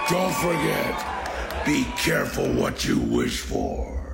Don't forget, be careful what you wish for.